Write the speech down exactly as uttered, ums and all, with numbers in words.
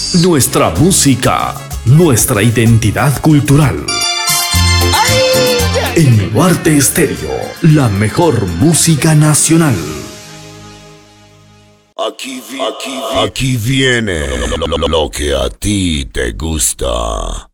Nuestra música, nuestra identidad cultural. En Nuarte Estéreo, la mejor música nacional. Aquí, vi- aquí, vi- aquí viene lo, lo- lo que a ti te gusta.